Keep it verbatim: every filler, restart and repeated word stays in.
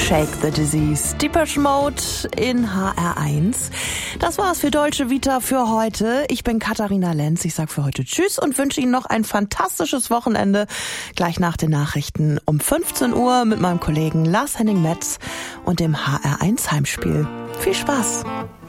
Shake the Disease. Depeche Mode in H R eins. Das war's für Deutsche Vita für heute. Ich bin Katharina Lenz. Ich sag für heute Tschüss und wünsche Ihnen noch ein fantastisches Wochenende. Gleich nach den Nachrichten um fünfzehn Uhr mit meinem Kollegen Lars Henning Metz und dem H R eins Heimspiel. Viel Spaß!